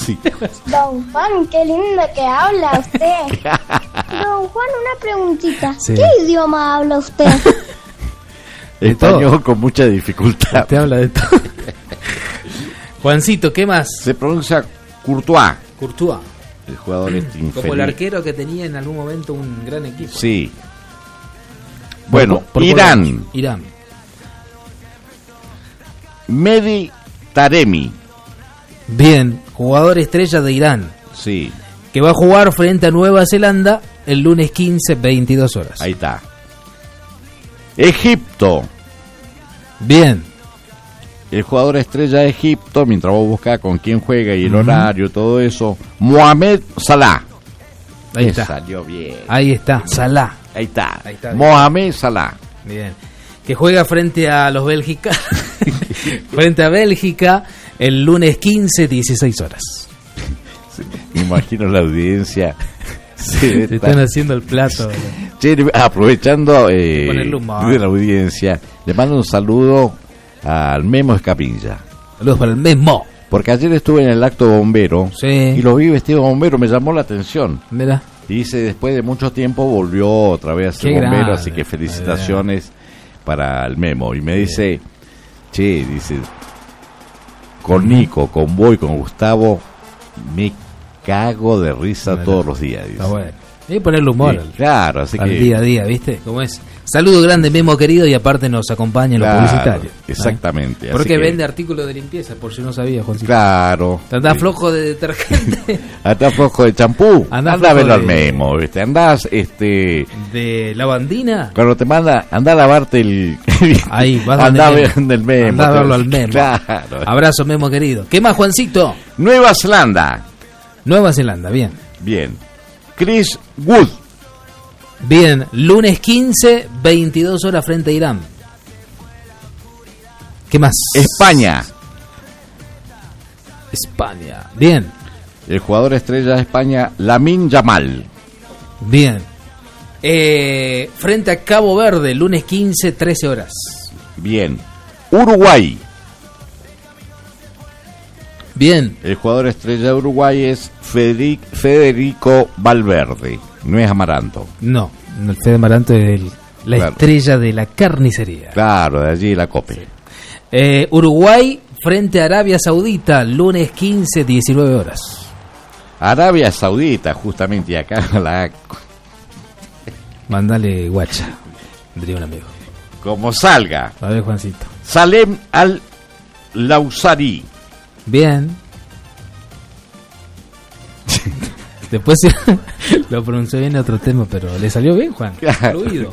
Sí. Don Juan, qué lindo que habla usted. Don Juan, una preguntita. Sí. ¿Qué idioma habla usted? Español con mucha dificultad. Te habla de todo. Juancito, ¿qué más? Se pronuncia Courtois, Courtois. el jugador infeliz. Como el arquero que tenía en algún momento un gran equipo. Sí. Bueno, Por Irán. Irán. Mehdi Taremi. Bien, jugador estrella de Irán, Sí, que va a jugar frente a Nueva Zelanda el lunes 15, 22 horas. ahí está. Egipto. Bien, El jugador estrella de Egipto, mientras vos buscás con quién juega y el horario, todo eso. Mohamed Salah. ahí Me está. salió bien. Ahí está, Salah. Ahí está. Ahí está. Mohamed Salah. Bien. Que juega frente a los Bélgica. Frente a Bélgica el lunes 15, 16 horas. Me imagino la audiencia. Te están haciendo el plato. Che, aprovechando Ponerle humor. de la audiencia, le mando un saludo al Memo Escapilla. Saludos para el Memo. Porque ayer estuve en el acto bombero Sí. y lo vi vestido de bombero, me llamó la atención. Mira. Y dice, después de mucho tiempo volvió otra vez a ser Qué bombero, grande. así que felicitaciones para el Memo. Y me dice, che, dice, con Nico, con vos y con Gustavo, me cago de risa Mira. todos los días. Dice. Está bueno. Hay que ponerle humor Sí, claro, así al que... día a día, ¿viste? ¿Cómo es? Saludo grande, Memo querido, y aparte nos acompaña en los Claro, publicitarios. exactamente, así Porque que- vende artículos de limpieza, por si no sabía, Juancito. Claro. Andás Sí. flojo de detergente. Andás flojo de champú. Andás Andá a flojo verlo al de- Memo, ¿viste? Andás, De lavandina. cuando te manda, andá a lavarte el... Ahí, vas andá a donde ver Memo. el Memo. Andá a verlo al Memo. Claro. Abrazo, Memo querido. ¿Qué más, Juancito? Nueva Zelanda. Nueva Zelanda, bien. Bien. Chris Wood. Bien, lunes 15, 22 horas frente a Irán. ¿Qué más? España. España. Bien, El jugador estrella de España, Lamine Yamal. bien. Frente a Cabo Verde, lunes 15, 13 horas. Bien. Uruguay. Bien, El jugador estrella de Uruguay es Federico Valverde. No es Amaranto. no. El Fede Maranto es la Claro. estrella de la carnicería. Claro, de allí la cope. Uruguay frente a Arabia Saudita, lunes 15, 19 horas. Arabia Saudita, justamente, y acá la... Mándale guacha, diría un amigo. Como salga. A ver, Juancito. Salem Al-Lausari. Bien. Después lo pronuncié bien en otro tema, pero le salió bien, Juan. Claro. Fluido.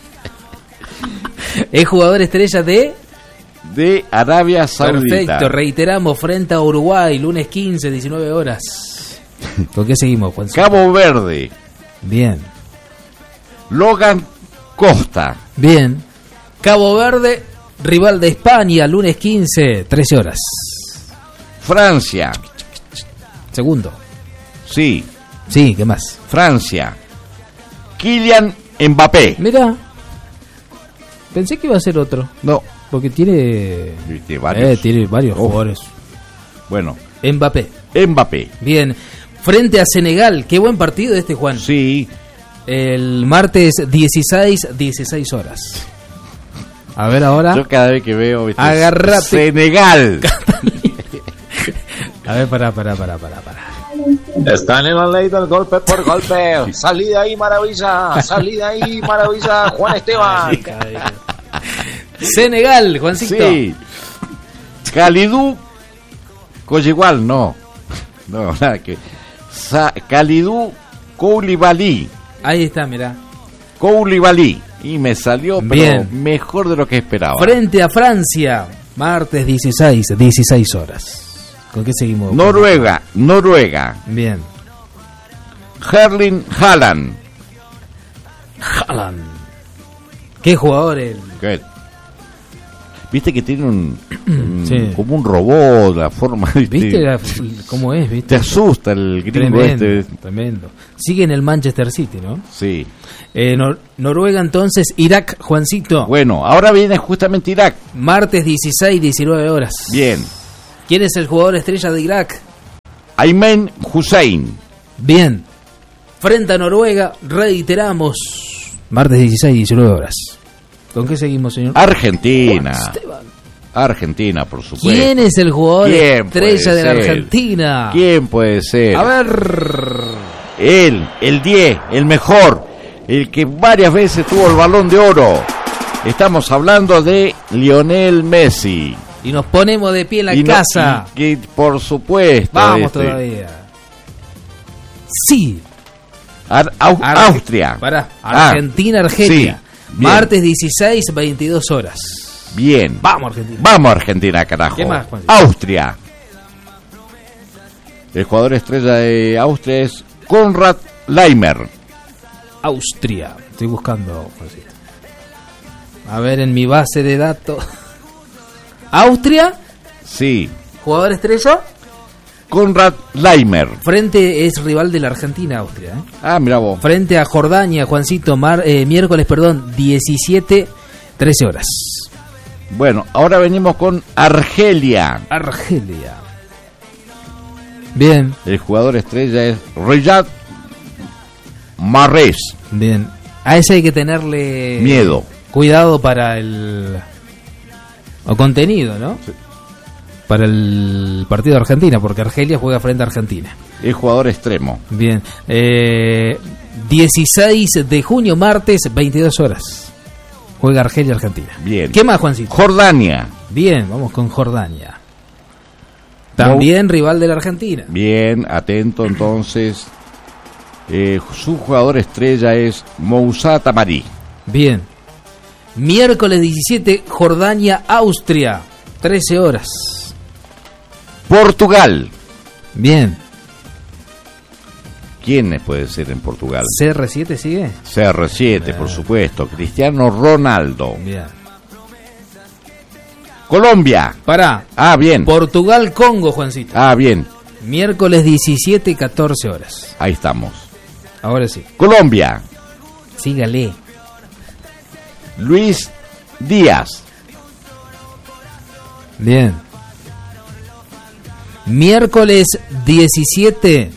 Es jugador estrella de... De Arabia Saudita. Perfecto, reiteramos, frente a Uruguay, lunes 15, 19 horas. ¿Con qué seguimos, Juan? Cabo Verde. Bien, Logan Costa. bien. Cabo Verde, rival de España, lunes 15, 13 horas. Francia. Segundo. Sí, Sí, ¿qué más? Francia. Kylian Mbappé. Mira, pensé que iba a ser otro, No, porque tiene... tiene varios Oh. jugadores. Bueno, Mbappé. Mbappé. Bien. Frente a Senegal, qué buen partido este, Juan. Sí, El martes 16 horas. A ver ahora. yo cada vez que veo... ¿viste? Agárrate. Senegal. A ver, para. Están en la ley del golpe por golpe. Salida ahí, maravilla. Salida ahí, maravilla. Juan Esteban. Senegal, Juancito. Sí. Kalidou Koulibaly, no. No, nada que... Kalidou Koulibaly. Ahí está, mirá. Koulibaly. Y me salió, pero Bien. mejor de lo que esperaba. Frente a Francia, martes 16 horas. ¿Con qué seguimos? Noruega. Bien. Erling Haaland. Haaland. Qué jugador el... ¿Qué? Viste que tiene un Sí. como un robot, la forma, ¿Viste cómo es? te ¿Viste? asusta el gringo Tremendo, este. tremendo. Sigue en el Manchester City, ¿no? Sí. Noruega entonces, Irak, Juancito. Bueno, ahora viene justamente Irak. Martes 16, 19 horas. Bien. ¿Quién es el jugador estrella de Irak? Aymen Hussein. Bien. Frente a Noruega, reiteramos, martes 16, 19 horas. ¿Con qué seguimos, señor? Argentina. Juan Esteban. Argentina, por supuesto. ¿Quién es el jugador ¿Quién estrella puede de la ser? Argentina? ¿Quién puede ser? A ver. Él, el 10, el mejor, el que varias veces tuvo el Balón de Oro. Estamos hablando de Lionel Messi. Y nos ponemos de pie en la Y no- casa. y que, por supuesto. Vamos todavía. Sí. Austria. Pará. Ah, Argentina, Argelia. sí, bien. Martes 16, 22 horas. Bien. Vamos, Argentina. Vamos, Argentina, carajo. ¿Qué más, Juancito? Austria. El jugador estrella de Austria es Konrad Laimer. Austria. Estoy buscando, Juancito. A ver, en mi base de datos. Austria, Sí. jugador estrella. Konrad Laimer. Frente es rival de la Argentina, Austria. Ah, mira vos. Frente a Jordania, Juancito, miércoles, 17, 13 horas. Bueno, ahora venimos con Argelia. Argelia. Bien, El jugador estrella es Riyad Mahrez. bien. A ese hay que tenerle Miedo. cuidado para el o contenido, ¿no? Para el partido de Argentina, porque Argelia juega frente a Argentina. El jugador extremo. Bien. 16 de junio, martes, 22 horas. Juega Argelia-Argentina. Bien. ¿Qué más, Juancito? Jordania. Bien, vamos con Jordania. También rival de la Argentina. Bien, atento entonces. Su jugador estrella es Moussa Tamari. Bien. Miércoles 17, Jordania-Austria. 13 horas. Portugal. Bien. ¿Quién puede ser en Portugal? ¿CR7 sigue? CR7, por supuesto. Cristiano Ronaldo. Bien. Colombia. Pará. Ah, bien. Portugal-Congo, Juancito. Ah, bien. Miércoles 17, 14 horas. Ahí estamos. Ahora sí. Colombia. Sígale. Luis Díaz. Bien. Miércoles 17.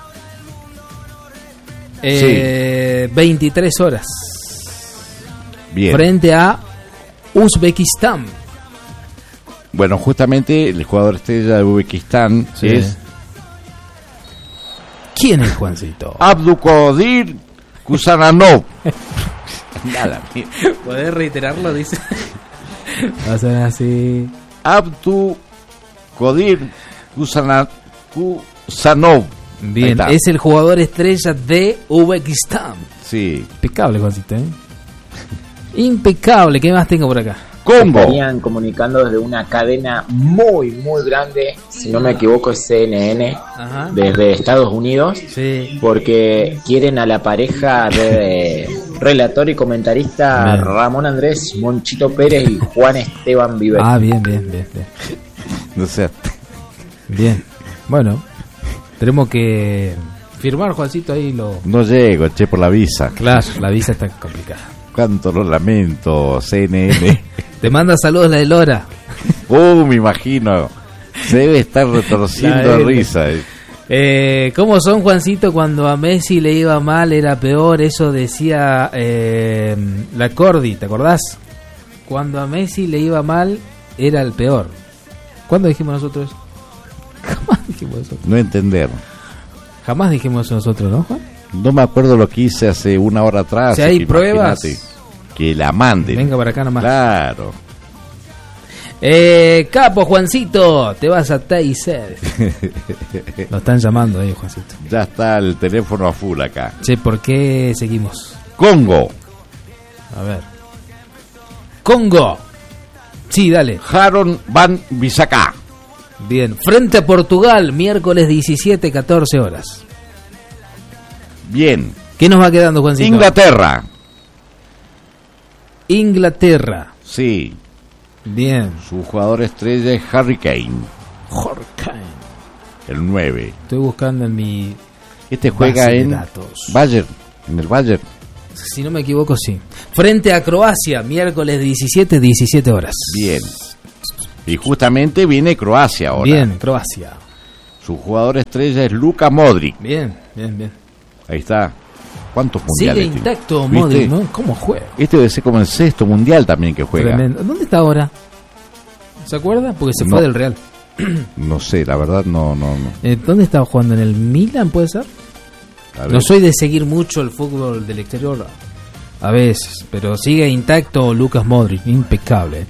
23 horas. Bien. Frente a Uzbekistán. Bueno, justamente el jugador estrella de Uzbekistán Sí. es ¿Quién es, Juancito? Abdukodir Kusananov. Nada, mira. ¿Podés reiterarlo? Dice. Va a ser así. Abdukodir Kusanov. Ahí Bien, está. es el jugador estrella de Uzbekistán. Sí. Impecable, Juancito, ¿eh? Impecable. ¿Qué más tengo por acá? Congo. Estarían comunicando desde una cadena muy, muy grande, si no me equivoco es CNN, Ajá. desde Estados Unidos, Sí. porque quieren a la pareja de relator y comentarista Bien. Ramón Andrés Monchito Pérez y Juan Esteban Viver. Ah, bien, bien, bien, bien. No sé. Bien. Bueno, tenemos que firmar, Juancito, ahí lo... No llego, che, por la visa. Claro, la visa está complicada. Cuánto lo lamento, CNN. Te manda saludos la de Lora. Me imagino. Se debe estar retorciendo La de L. risa. ¿Cómo son, Juancito? Cuando a Messi le iba mal era peor, eso decía la Cordi, ¿te acordás? Cuando a Messi le iba mal era el peor. ¿Cuándo dijimos nosotros eso? Jamás dijimos eso. No entender. Jamás dijimos eso nosotros, ¿no, Juan? No me acuerdo lo que hice hace una hora atrás. Si hay que pruebas, imagínate, que la manden. venga para acá nomás. Claro. Capo, Juancito, te vas a Taser. Lo están llamando ahí, Juancito. Ya está el teléfono a full acá. Che, ¿por qué seguimos? Congo. A ver. Congo. Sí, dale. Haron Van Bissaka. Bien. Frente a Portugal, miércoles 17, 14 horas. Bien. ¿Qué nos va quedando, Juancito? Inglaterra. Inglaterra. Sí. Bien. Su jugador estrella es Harry Kane. Horkane. El 9. Estoy buscando en mi... Este juega base de en datos. Bayern. En el Bayern. Si no me equivoco, sí. Frente a Croacia, miércoles 17, 17 horas. Bien. Y justamente viene Croacia ahora. Bien, Croacia. Su jugador estrella es Luka Modric. Bien. Ahí está. ¿Cuántos Sigue mundiales? intacto ¿Viste? Modric, ¿no? ¿Cómo juega? Este debe ser como el 6º mundial también que juega. Tremendo. ¿Dónde está ahora? ¿Se acuerda? Porque se fue del Real. No sé, la verdad no. ¿Dónde estaba jugando? ¿En el Milan, puede ser? A ver. No soy de seguir mucho el fútbol del exterior a veces, pero sigue intacto Lucas Modric, impecable.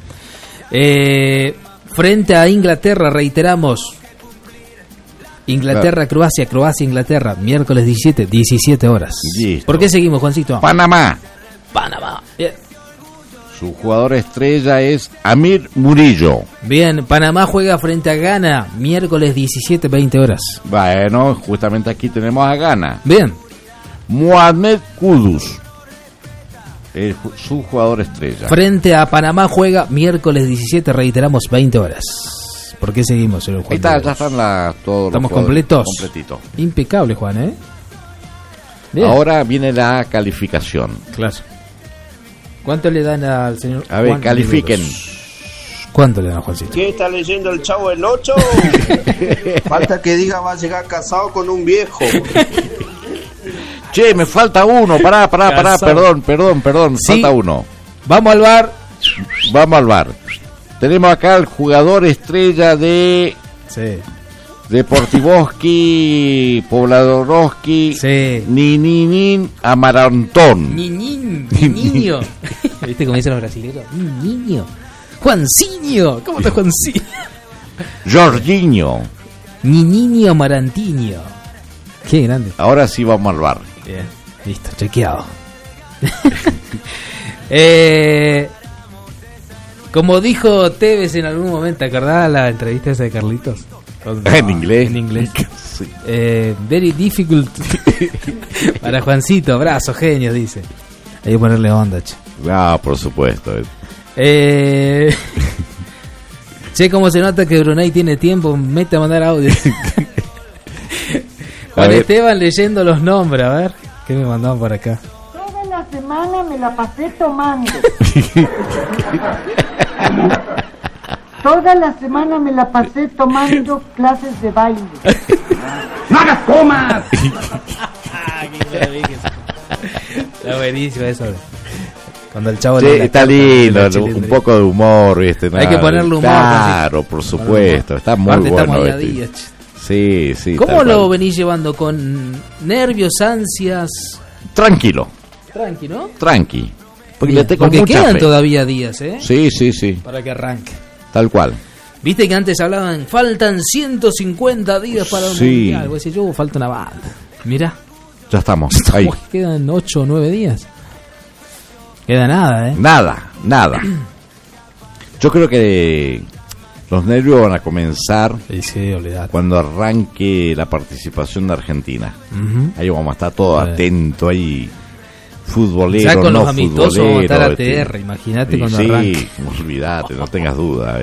Frente a Inglaterra, reiteramos. Inglaterra, Croacia, Inglaterra, miércoles 17 horas. Listo. ¿Por qué seguimos, Juancito? Panamá. Bien. Su jugador estrella es Amir Murillo. Bien, Panamá juega frente a Ghana, miércoles 20 horas. Bueno, justamente aquí tenemos a Ghana. Bien. Mohamed Kudus, su jugador estrella. Frente a Panamá juega miércoles 17, reiteramos, 20 horas. ¿Por qué seguimos, señor Juan? Ahí está, ya están todos ¿Estamos los jugadores completos? completitos. Impecable, Juan, ¿eh? Bien. Ahora viene la calificación. Claro. ¿Cuánto le dan al señor A ver, Juan califiquen. Riveros? ¿Cuánto le dan a Juancito? ¿Qué está leyendo el Chavo del 8? Falta que diga va a llegar casado con un viejo. Che, me falta uno. Pará, Cansado. perdón. Sí. Falta uno. Vamos al bar. Vamos al bar. Tenemos acá el jugador estrella de Sí. Deportivoski, Pobladoroski, Sí. Nininin, Amarantón. Niño. ¿Viste cómo dicen los brasileños? Niño. Juanciño. ¿Cómo está Juanciño? Jorginho. Niño Amarantiño. Qué grande. Ahora sí vamos al bar. Bien. Listo, chequeado. Como dijo Tevez en algún momento, ¿te acordás la entrevista esa de Carlitos? En inglés. En inglés. Sí. Very difficult. Para Juancito, abrazo, genio, dice. Hay que ponerle onda, che. Ah, por supuesto. Che, cómo se nota que Brunei tiene tiempo, mete a mandar audio. Juan ver. Esteban leyendo los nombres, a ver. ¿Qué me mandaban por acá? Toda la semana me la pasé tomando. Toda la semana me la pasé tomando clases de baile. ¡No hagas comas! Está buenísimo eso. Cuando el chavo Sí, lee la está carta de la lindo, un chilindrina. poco de humor, ¿viste? Hay que ponerle humor, Claro, por supuesto, está muy Aparte, estamos bueno. ahí a este. días, che. Sí. ¿Cómo tal lo cual. venís llevando? ¿Con nervios, ansias? Tranquilo, Tranqui, ¿no? tranqui. Porque Bien, le tengo porque mucha quedan fe. todavía días, ¿eh? Sí, Para que arranque. tal cual. Viste que antes hablaban, faltan 150 días para el Sí. mundial. Vos decís, yo falta una banda. Mirá, Ya estamos, ahí. quedan 8 o 9 días. Queda nada, ¿eh? Nada. Yo creo que los nervios van a comenzar Sí, olvidate. cuando arranque la participación de Argentina. Ujú. Ahí vamos a estar todos Bueno. atentos ahí. Futbolero, Ya con no los amistosos vamos a estar futbolero, ATR, imagínate Y cuando sí, arranque. olvídate, no tengas duda.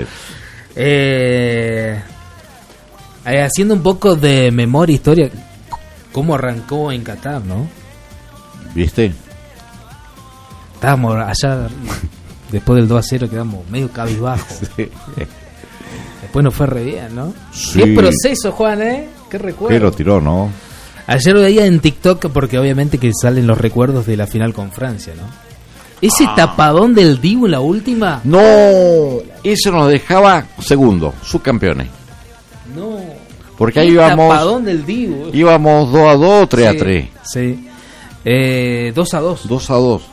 Haciendo un poco de memoria, historia, cómo arrancó en Qatar, ¿no? ¿Viste? Estábamos allá, después del 2-0 quedamos medio cabizbajo. Sí. Después nos fue re bien, ¿no? Sí. Qué proceso, Juan, ¿eh? Qué recuerdo. ¿Qué lo tiró, no? Ayer veía en TikTok, porque obviamente que salen los recuerdos de la final con Francia, ¿no? Ese tapadón del Dibu en la última. No, eso nos dejaba segundo, subcampeones. No. Porque ahí Qué íbamos tapadón del Dibu. 2-2, 3-3. Sí. 2-2. 2-2.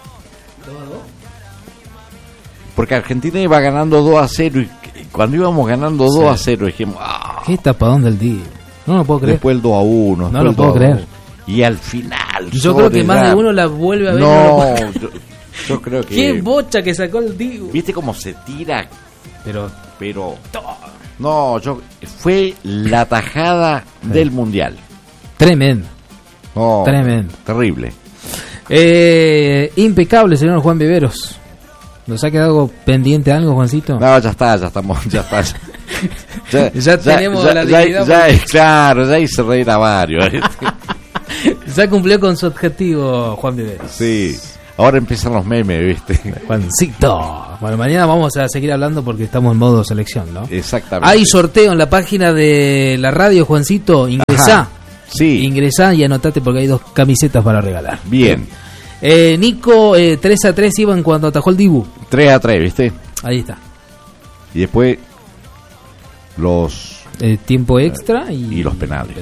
Porque Argentina iba ganando 2-0 y cuando íbamos ganando 2-0 dijimos, Qué tapadón del Dibu. No lo puedo creer. después el 2-1. No lo puedo creer. Y al final. Yo creo que más de uno la vuelve a ver. y no lo No, puede- yo creo que. Qué bocha que sacó el Dibu. ¿Viste cómo se tira? Pero No, fue la tajada del mundial. tremendo. No, Tremendo. Terrible. Impecable, señor Juan Viveros. ¿Nos ha quedado pendiente algo, Juancito? No, ya está, ya estamos, ya está. Ya tenemos la dignidad Claro, ya hice reír a varios. Ya cumplió con su objetivo, Juan Viveros. Sí. Ahora empiezan los memes, ¿viste? Juancito. Bueno, mañana vamos a seguir hablando porque estamos en modo selección, ¿no? Exactamente. Hay sorteo en la página de la radio, Juancito. Ingresá. Ajá, sí. Ingresá y anotate porque hay 2 camisetas para regalar. Bien. Nico, 3-3 iban cuando atajó el Dibu. 3-3, ¿viste? Ahí está. Y después los... Tiempo extra y los penales.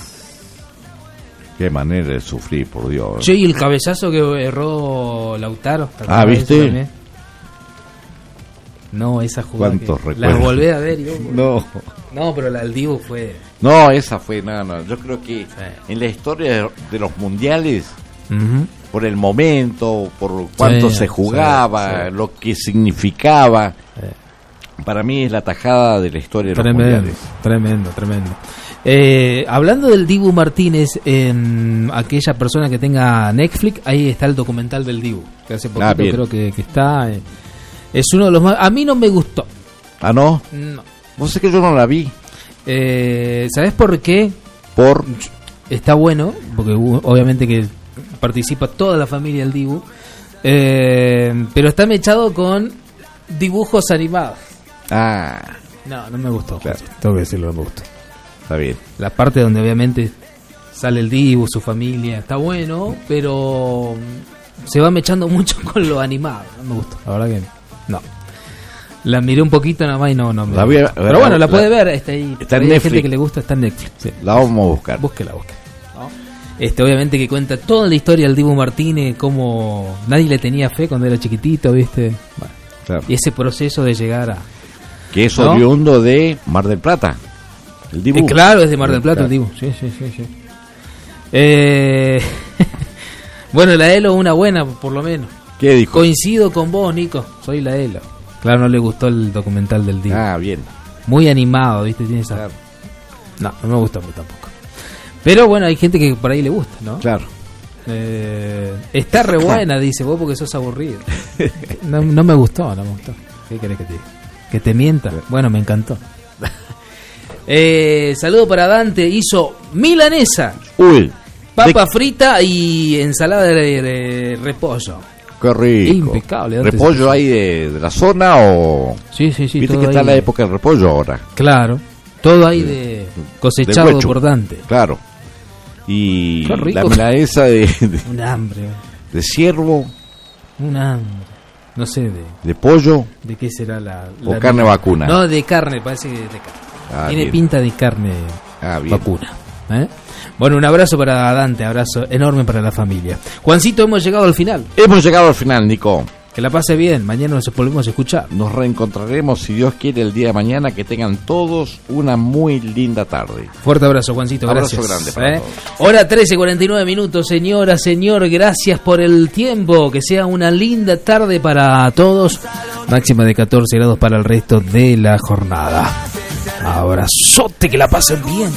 Qué manera de sufrir, por Dios. Che, y el cabezazo que erró Lautaro. ¿Viste? No, esa jugada. ¿Cuántos La recuerdos? volví a ver yo. No, pero la del Dibu fue... no, esa fue, no. Yo creo que en la historia de los mundiales, por el momento, por cuánto se jugaba, lo que significaba, para mí es la tajada de la historia de los mundiales. Tremendo. Hablando del Dibu Martínez, aquella persona que tenga Netflix, ahí está el documental del Dibu, que hace poquito creo que está. Es uno de los más... A mí no me gustó. ¿Ah, no? No. Vos sé que yo no la vi. ¿Sabés por qué? Por... Está bueno, porque obviamente que participa toda la familia del Dibu, pero está mechado con dibujos animados. No me gustó. Claro. Tengo que decirlo, no me gustó. Está bien. La parte donde obviamente sale el Dibu, su familia, está bueno, pero se va mechando mucho con lo animado. No me gustó, la verdad que no. La miré un poquito nada más y no me... Pero bueno, la puede ver, está ahí. Está en hay Netflix. gente que le gusta, está en Netflix. Sí. La vamos a buscar. Búsquela. ¿No? Obviamente que cuenta toda la historia del Dibu Martínez, cómo nadie le tenía fe cuando era chiquitito, ¿viste? Bueno, Claro. y ese proceso de llegar a... Que es ¿no? oriundo de Mar del Plata. El Dibu. Claro, es de Mar del Plata el Dibu. Sí. Bueno, la Elo una buena, por lo menos. ¿Qué dijo? Coincido con vos, Nico. Soy la Elo. Claro, no le gustó el documental del Dibu. Bien. Muy animado, ¿viste? Tiene esa... Claro. No me gusta mucho tampoco. Pero bueno, hay gente que por ahí le gusta, ¿no? Claro. Está re buena, dice vos, porque sos aburrido. No me gustó. ¿Qué querés que te diga? Que te mienta. Bueno, me encantó. Saludo para Dante. Hizo milanesa, Uy. papa frita y ensalada de repollo. Qué rico. Impecable. Dante. ¿Repollo ahí de la zona o...? Sí. Viste todo que está ahí. la época del repollo ahora. Claro. Todo ahí de cosechado De huecho. por Dante. Claro. Y Qué rico. la milanesa Un hambre. de ciervo, Un hambre. No sé de pollo de qué será la carne vacuna. No, de carne, parece que de carne. Tiene bien. pinta de carne Bien. vacuna. Bueno, un abrazo para Dante, abrazo enorme para la familia. Juancito, hemos llegado al final. Hemos llegado al final, Nico. Que la pase bien, mañana nos volvemos a escuchar. Nos reencontraremos, si Dios quiere, el día de mañana. Que tengan todos una muy linda tarde. Fuerte abrazo, Juancito, Abrazo gracias. grande para todos. Hora 13:49, señora, señor, gracias por el tiempo. Que sea una linda tarde para todos. Máxima de 14 grados para el resto de la jornada. Abrazote, que la pasen bien.